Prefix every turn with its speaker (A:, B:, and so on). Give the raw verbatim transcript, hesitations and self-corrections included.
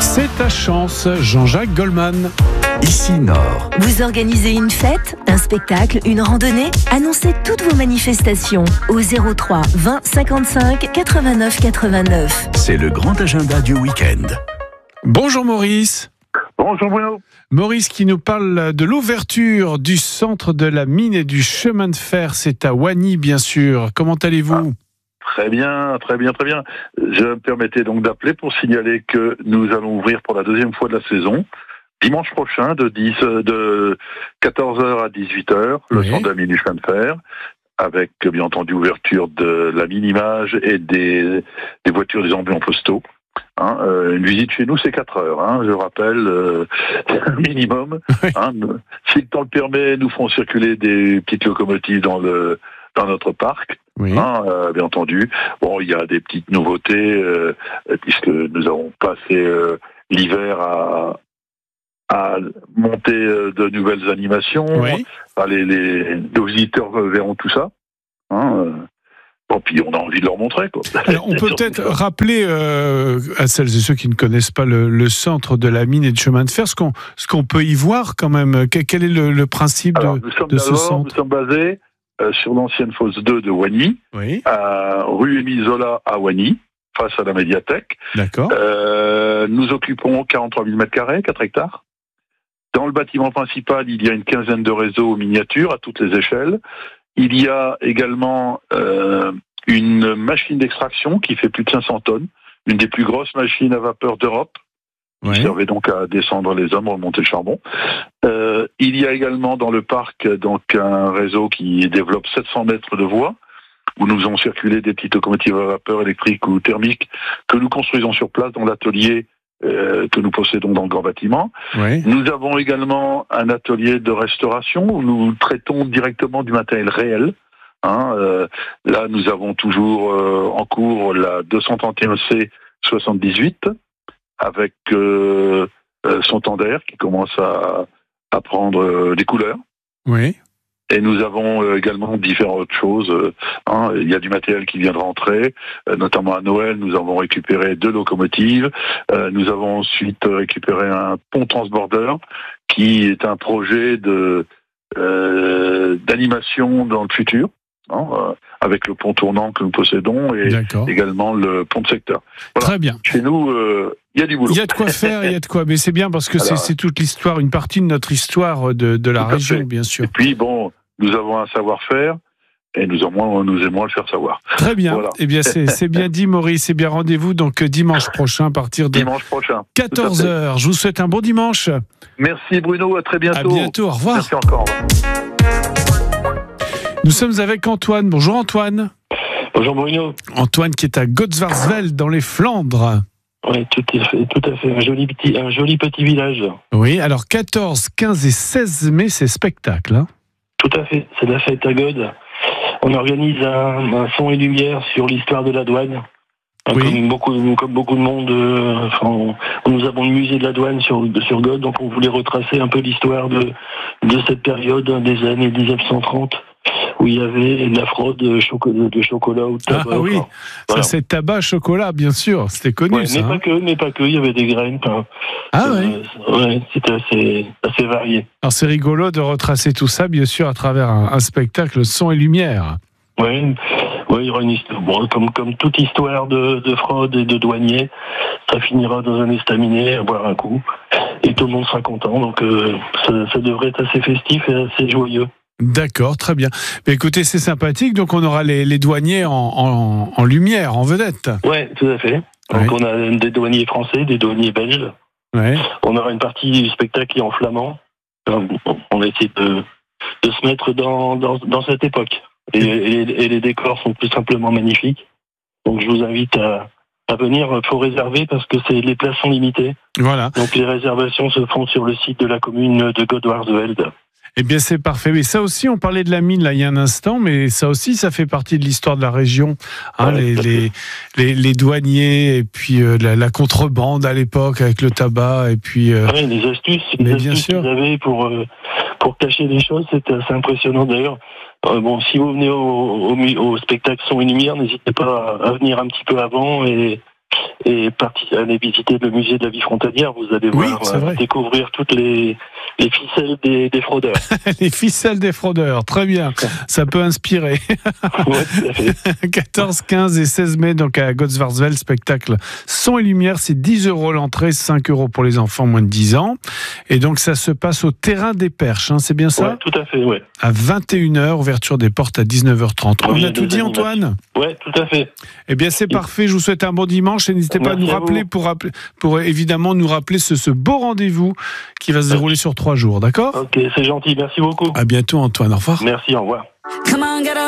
A: C'est ta chance, Jean-Jacques Goldman.
B: Ici Nord.
C: Vous organisez une fête, un spectacle, une randonnée? Annoncez toutes vos manifestations au zéro trois vingt cinquante-cinq quatre-vingt-neuf quatre-vingt-neuf.
B: C'est le grand agenda du week-end.
A: Bonjour Maurice.
D: Bonjour Bruno.
A: Maurice qui nous parle de l'ouverture du centre de la mine et du chemin de fer. C'est à Wany, bien sûr. Comment allez-vous ?
D: Ah, très bien, très bien, très bien. Je me permettais donc d'appeler pour signaler que nous allons ouvrir pour la deuxième fois de la saison, dimanche prochain, de, dix, de quatorze heures à dix-huit heures, le
A: Oui.
D: centre de la mine du chemin de fer, avec bien entendu ouverture de la mine-image et des, des voitures des embléments postaux. Hein, euh, une visite chez nous, c'est quatre heures, hein, je rappelle, euh, minimum.
A: Oui.
D: Hein, si le temps le permet, nous ferons circuler des petites locomotives dans, le, dans notre parc.
A: Oui.
D: Hein, euh, bien entendu. Bon, il y a des petites nouveautés, euh, puisque nous avons passé euh, l'hiver à, à monter euh, de nouvelles animations.
A: Oui.
D: Enfin, les, les, nos visiteurs verront tout ça. Hein, euh. Bon, puis on a envie de leur montrer, quoi.
A: Alors, on peut peut-être rappeler euh, à celles et ceux qui ne connaissent pas le, le centre de la mine et du chemin de fer, ce qu'on, ce qu'on peut y voir quand même. Quel, quel est le, le principe
D: Alors,
A: de,
D: nous sommes
A: de ce
D: d'abord,
A: centre ?
D: nous sommes basés euh, sur l'ancienne fosse deux de Wany,
A: Oui,
D: à rue Émile Zola à Wany, face à la médiathèque.
A: d'accord.
D: Euh, nous occupons quarante-trois mille mètres carrés, quatre hectares. Dans le bâtiment principal, il y a une quinzaine de réseaux miniatures à toutes les échelles. Il y a également euh, une machine d'extraction qui fait plus de cinq cents tonnes, une des plus grosses machines à vapeur d'Europe, qui
A: Oui.
D: servait donc à descendre les hommes, remonter le charbon. Euh, il y a également dans le parc donc un réseau qui développe sept cents mètres de voies, où nous faisons circuler des petites locomotives à vapeur électrique ou thermique que nous construisons sur place dans l'atelier euh, que nous possédons dans le grand bâtiment.
A: Oui.
D: Nous avons également un atelier de restauration où nous traitons directement du matériel réel. Hein, euh, là, nous avons toujours euh, en cours la deux cent trente et un C soixante-dix-huit avec euh, euh, son tendère qui commence à, à prendre euh, des couleurs.
A: Oui.
D: Et nous avons euh, également différentes choses. Euh, hein, il y a du matériel qui vient de rentrer, euh, notamment à Noël, nous avons récupéré deux locomotives. Euh, nous avons ensuite récupéré un pont transborder qui est un projet de euh, d'animation dans le futur, hein, euh, avec le pont tournant que nous possédons et
A: D'accord.
D: également le pont de secteur. Voilà.
A: Très bien.
D: Chez nous, euh, il y a du boulot.
A: Il y a de quoi faire, il y a de quoi. Mais c'est bien parce que c'est,
D: Alors,
A: c'est toute l'histoire, une partie de notre histoire de, de la
D: Tout à
A: région,
D: fait.
A: bien sûr.
D: Et puis, bon, nous avons un savoir-faire et nous aimons, nous aimons le faire savoir.
A: Très bien.
D: Voilà.
A: Eh bien, c'est, c'est bien dit, Maurice. C'est bien, rendez-vous donc dimanche prochain à partir de
D: Dimanche prochain.
A: quatorze heures. Je vous souhaite un bon dimanche.
D: Merci Bruno, à très bientôt.
A: À bientôt. Au revoir.
D: Merci encore.
A: Nous sommes avec Antoine. Bonjour Antoine.
E: Bonjour Bruno.
A: Antoine qui est à Gottsvarsveld dans les Flandres.
E: Oui, tout à fait, tout à fait. Un joli petit, un joli petit village.
A: Oui, alors quatorze, quinze et seize mai, c'est spectacle. Hein.
E: Tout à fait. C'est la fête à God. On organise un, un son et lumière sur l'histoire de la douane.
A: Oui.
E: Comme beaucoup, comme beaucoup de monde, euh, enfin, on- nous avons le musée de la douane sur, sur God, donc on voulait retracer un peu l'histoire de, de cette période des années dix-neuf cent trente, où il y avait de la fraude de chocolat, de chocolat ou de
A: Ah
E: tabac.
A: oui,
E: enfin,
A: ça
E: voilà.
A: c'est tabac, chocolat, bien sûr. C'était connu
E: Ouais,
A: ça.
E: mais
A: hein.
E: pas que, mais pas que, il y avait des graines. Enfin,
A: Ah
E: euh,
A: oui.
E: ouais, c'était assez, assez varié.
A: Alors c'est rigolo de retracer tout ça, bien sûr, à travers un, un spectacle son et lumière.
E: Ouais, ouais, il y aura une histoire. Bon, comme, comme toute histoire de, de fraude et de douanier, ça finira dans un estaminet à boire un coup, et tout le monde sera content. Donc, euh, ça, ça devrait être assez festif et assez joyeux.
A: D'accord, très bien. Mais écoutez, c'est sympathique. Donc on aura les, les douaniers en, en, en lumière, en vedette.
E: Ouais, tout à fait. Donc,
A: Ouais.
E: on a des douaniers français, des douaniers belges.
A: Ouais.
E: On aura une partie du spectacle qui est en flamand. Enfin, on a essayé de, de se mettre dans, dans, dans cette époque. Et, et, et les décors sont tout simplement magnifiques. Donc je vous invite à, à venir. Il faut réserver parce que c'est, les places sont limitées.
A: Voilà.
E: Donc les réservations se font sur le site de la commune de Gottsvarsveld.
A: Eh bien, c'est parfait. Mais ça aussi, on parlait de la mine là il y a un instant, mais ça aussi, ça fait partie de l'histoire de la région. Hein,
E: Ouais,
A: les,
E: tout à
A: les, les, les douaniers et puis euh, la, la contrebande à l'époque avec le tabac et puis. Euh...
E: Ouais, les astuces, les
A: Mais bien
E: astuces
A: sûr.
E: qu'ils avaient pour euh, pour cacher les choses, c'était assez impressionnant d'ailleurs. Euh, bon, si vous venez au, au, au spectacle Son et Lumière, n'hésitez pas à, à venir un petit peu avant et et parti- aller visiter le musée de la vie frontalière. Vous allez
A: Oui,
E: voir,
A: c'est
E: euh,
A: vrai.
E: découvrir toutes les, les ficelles des, des fraudeurs.
A: Les ficelles des fraudeurs, très bien. Ça peut inspirer.
E: Ouais, tout à fait.
A: quatorze, quinze et seize mai, donc à Gottsvarsvel, spectacle Son et Lumière, c'est dix euros l'entrée, cinq euros pour les enfants moins de dix ans. Et donc ça se passe au terrain des Perches, hein, c'est bien ça?
E: Ouais, tout à fait, ouais.
A: À vingt et une heures, ouverture des portes à dix-neuf heures trente. On
E: Oui,
A: a tout
E: des
A: dit,
E: animations.
A: Antoine?
E: Ouais, tout à fait.
A: Eh bien, c'est parfait. Je vous souhaite un bon dimanche et n'hésitez pas à
E: Merci
A: nous
E: à
A: rappeler
E: vous.
A: pour, rappeler pour évidemment nous rappeler ce, ce beau rendez-vous qui va se dérouler sur trois jours, d'accord?
E: Ok, c'est gentil. Merci beaucoup.
A: À bientôt, Antoine. Au revoir.
E: Merci, au revoir.
F: Come on, get up.